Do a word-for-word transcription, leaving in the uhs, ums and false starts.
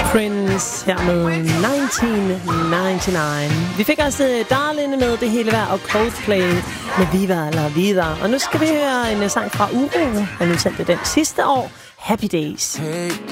Prince her med nitten nioghalvfems. Vi fik også Darlene med Det hele værd og Coldplay med Viva la Vida. Og nu skal vi høre en sang fra Uro, han udsendte den sidste år, Happy Days. Hey.